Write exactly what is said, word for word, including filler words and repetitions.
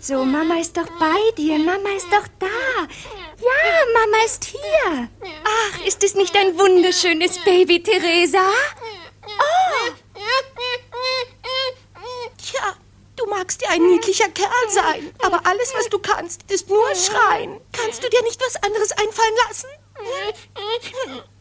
so, Mama ist doch bei dir, Mama ist doch da. Ja, Mama ist hier. Ach, ist es nicht ein wunderschönes Baby, Theresa? Oh. Tja, du magst ja ein niedlicher Kerl sein, aber alles, was du kannst, ist nur schreien. Kannst du dir nicht was anderes einfallen lassen?